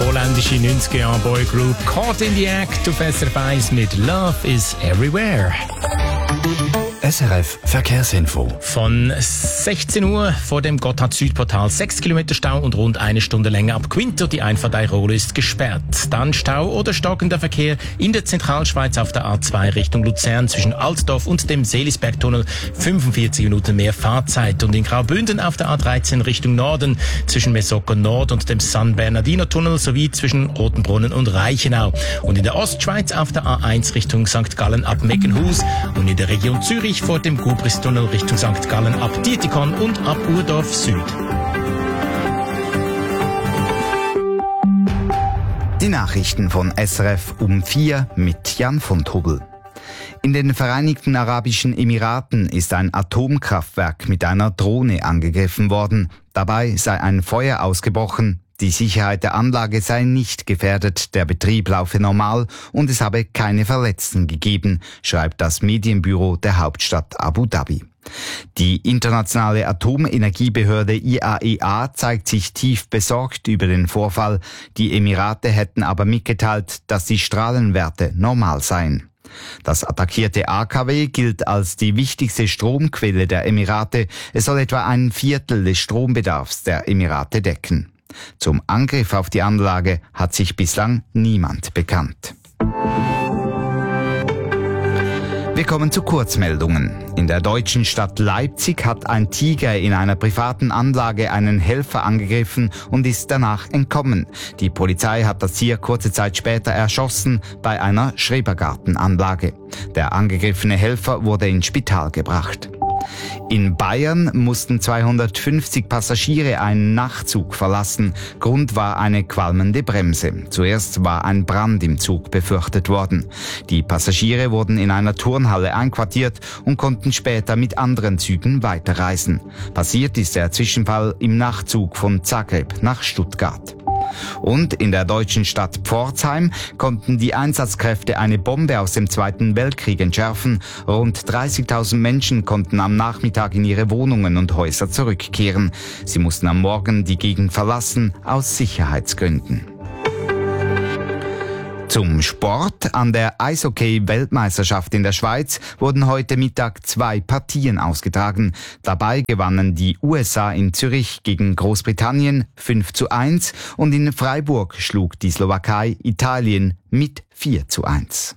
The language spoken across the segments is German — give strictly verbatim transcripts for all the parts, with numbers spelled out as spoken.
Holländische neunziger-Jahre-Boygroup Caught in the Act auf S R F eins mit Love is Everywhere. S R F Verkehrsinfo. Von sechzehn Uhr vor dem Gotthard-Südportal sechs Kilometer Stau und rund eine Stunde länger ab Quinto. Die Einfahrt Airolo ist gesperrt. Dann Stau oder stockender Verkehr in der Zentralschweiz auf der A zwei Richtung Luzern zwischen Altdorf und dem Seelisbergtunnel. fünfundvierzig Minuten mehr Fahrzeit. Und in Graubünden auf der A dreizehn Richtung Norden zwischen Mesoko Nord und dem San Bernardino Tunnel sowie zwischen Rotenbrunnen und Reichenau. Und in der Ostschweiz auf der A eins Richtung Sankt Gallen ab Meckenhus und in der Region Zürich vor dem Gubristunnel Richtung Sankt Gallen ab Dietikon und ab Urdorf Süd. Die Nachrichten von S R F um vier mit Jan von Tobel. In den Vereinigten Arabischen Emiraten ist ein Atomkraftwerk mit einer Drohne angegriffen worden. Dabei sei ein Feuer ausgebrochen. Die Sicherheit der Anlage sei nicht gefährdet, der Betrieb laufe normal und es habe keine Verletzten gegeben, schreibt das Medienbüro der Hauptstadt Abu Dhabi. Die internationale Atomenergiebehörde I A E A zeigt sich tief besorgt über den Vorfall. Die Emirate hätten aber mitgeteilt, dass die Strahlenwerte normal seien. Das attackierte A K W gilt als die wichtigste Stromquelle der Emirate. Es soll etwa ein Viertel des Strombedarfs der Emirate decken. Zum Angriff auf die Anlage hat sich bislang niemand bekannt. Wir kommen zu Kurzmeldungen. In der deutschen Stadt Leipzig hat ein Tiger in einer privaten Anlage einen Helfer angegriffen und ist danach entkommen. Die Polizei hat das Tier kurze Zeit später erschossen bei einer Schrebergartenanlage. Der angegriffene Helfer wurde ins Spital gebracht. In Bayern mussten zweihundertfünfzig Passagiere einen Nachtzug verlassen. Grund war eine qualmende Bremse. Zuerst war ein Brand im Zug befürchtet worden. Die Passagiere wurden in einer Turnhalle einquartiert und konnten später mit anderen Zügen weiterreisen. Passiert ist der Zwischenfall im Nachtzug von Zagreb nach Stuttgart. Und in der deutschen Stadt Pforzheim konnten die Einsatzkräfte eine Bombe aus dem Zweiten Weltkrieg entschärfen. Rund dreißigtausend Menschen konnten am Nachmittag in ihre Wohnungen und Häuser zurückkehren. Sie mussten am Morgen die Gegend verlassen, aus Sicherheitsgründen. Zum Sport. An der Eishockey-Weltmeisterschaft in der Schweiz wurden heute Mittag zwei Partien ausgetragen. Dabei gewannen die U S A in Zürich gegen Großbritannien fünf zu eins und in Freiburg schlug die Slowakei Italien mit vier zu eins.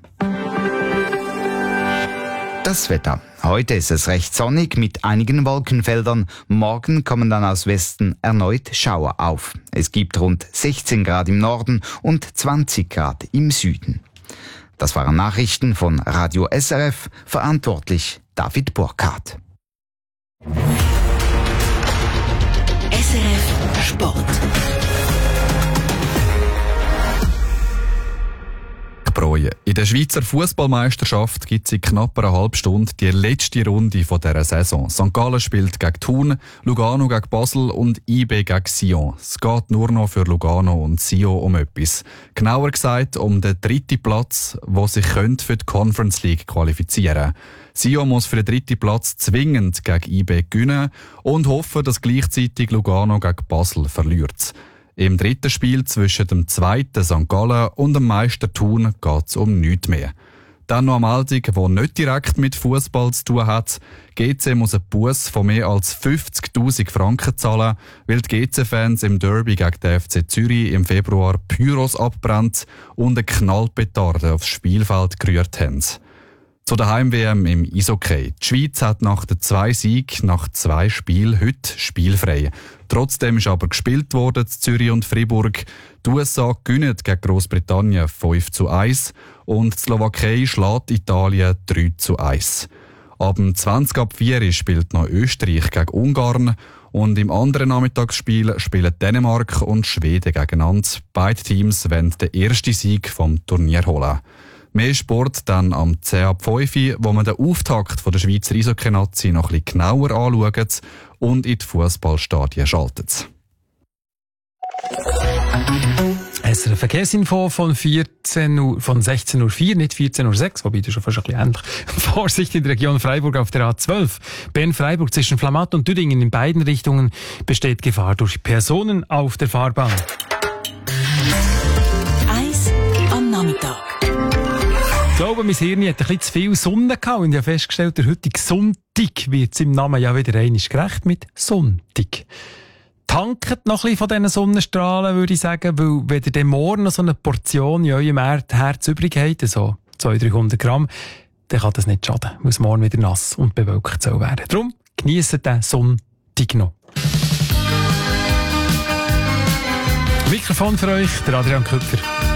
Das Wetter. Heute ist es recht sonnig mit einigen Wolkenfeldern. Morgen kommen dann aus Westen erneut Schauer auf. Es gibt rund sechzehn Grad im Norden und zwanzig Grad im Süden. Das waren Nachrichten von Radio S R F, verantwortlich David Burkhardt. S R F Sport. In der Schweizer Fußballmeisterschaft gibt es in knapp einer halben Stunde die letzte Runde dieser Saison. Sankt Gallen spielt gegen Thun, Lugano gegen Basel und I B gegen Sion. Es geht nur noch für Lugano und Sion um etwas. Genauer gesagt um den dritten Platz, der sich für die Conference League qualifizieren könnte. Sion muss für den dritten Platz zwingend gegen I B gewinnen und hoffen, dass gleichzeitig Lugano gegen Basel verliert. Im dritten Spiel zwischen dem zweiten Sankt Gallen und dem Meister Thun geht es um nichts mehr. Dann noch eine Meldung, die nicht direkt mit Fußball zu tun hat. G C muss einen Buss von mehr als fünfzigtausend Franken zahlen, weil die G C-Fans im Derby gegen den F C Zürich im Februar Pyros abbrennt und eine Knallpetarde aufs Spielfeld gerührt haben. Zu der Heim-W M im Eishockey. Die Schweiz hat nach den zwei Siegen nach zwei Spielen heute spielfrei. Trotzdem ist aber gespielt worden in Zürich und Freiburg. Die U S A gewinnen gegen Großbritannien fünf zu eins und die Slowakei schlägt Italien drei zu eins. Ab dem zwanzig ab vier spielt noch Österreich gegen Ungarn und im anderen Nachmittagsspiel spielen Dänemark und Schweden gegeneinander. Beide Teams wollen den ersten Sieg vom Turnier holen. Mehr Sport dann am zehn ab fünf, wo man den Auftakt von der Schweizer Eishockey-Nazi noch ein bisschen genauer anschaut und in die Fußballstadien schaltet. S R F Verkehrsinfo von, vierzehn Uhr, von sechzehn Uhr vier, nicht vierzehn Uhr sechs, wobei das schon fast ein bisschen ähnlich. Vorsicht in der Region Freiburg auf der A zwölf. Bern-Freiburg zwischen Flamatt und Düdingen in beiden Richtungen besteht Gefahr durch Personen auf der Fahrbahn. Ich glaube, mein Hirn hat ein bisschen zu viel Sonne gehabt und ich habe festgestellt, der heutige Sonntag wird es im Namen ja wieder einmal gerecht mit Sonntag. Tanket noch ein bisschen von diesen Sonnenstrahlen, würde ich sagen, weil wenn ihr dann morgen noch so eine Portion in eurem Herz übrig habt, so zweihundert, dreihundert Gramm, dann kann das nicht schaden, weil es morgen wieder nass und bewölkt soll werden. Darum genießt den Sonntag noch. Mikrofon für euch, der Adrian Köpfer.